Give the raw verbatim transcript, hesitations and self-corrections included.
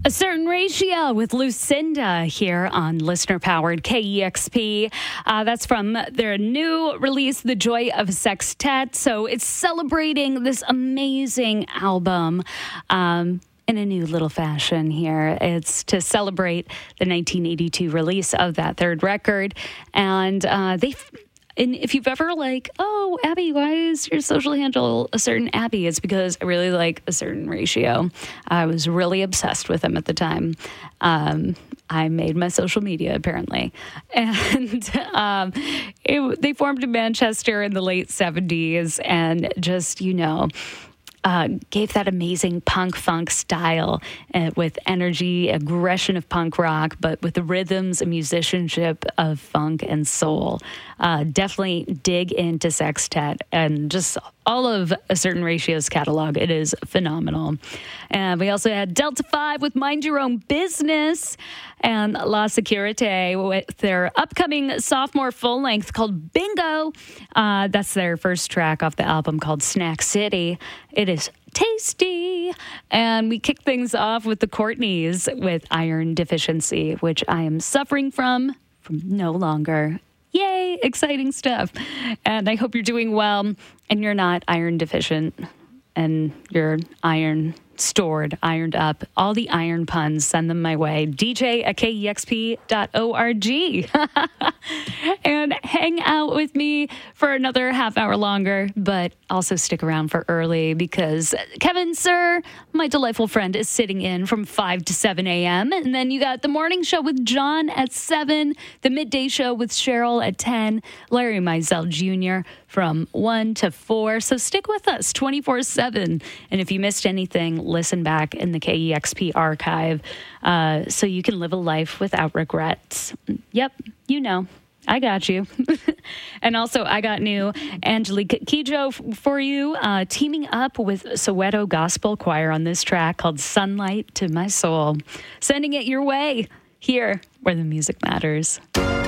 A Certain Ratio with Lucinda here on listener-powered K E X P. Uh, that's from their new release, The Joy of Sextet. So it's celebrating this amazing album um, in a new little fashion here. It's to celebrate the nineteen eighty-two release of that third record. And uh, they... And if you've ever like, oh, Abby, why is your social handle a certain Abby? It's because I really like A Certain Ratio. I was really obsessed with them at the time. Um, I made my social media, apparently. And um, it, they formed in Manchester in the late seventies and just, you know, Uh, gave that amazing punk funk style uh, with energy, aggression of punk rock, but with the rhythms and musicianship of funk and soul. Uh, definitely dig into Sextet and just all of A Certain Ratio's catalog. It is phenomenal. And we also had Delta five with Mind Your Own Business and La Securite with their upcoming sophomore full length called Bingo. Uh, that's their first track off the album called Snack City. It is tasty. And we kick things off with the Courtneys with Iron Deficiency, which I am suffering from, from no longer. Yay, exciting stuff. And I hope you're doing well and you're not iron deficient and you're iron stored, ironed up. All the iron puns, send them my way. D J at K E X P dot org. And hang out with me for another half hour longer, but also stick around for early because Kevin Sir, my delightful friend, is sitting in from five to seven a.m. And then you got the morning show with John at seven, the midday show with Cheryl at ten, Larry Mizell Junior from one to four. So stick with us twenty-four seven. And if you missed anything, listen back in the K E X P archive uh, so you can live a life without regrets. Yep, you know. I got you. And also, I got new Angelique Kidjo for you, uh, teaming up with Soweto Gospel Choir on this track called Sunlight to My Soul. Sending it your way here where the music matters.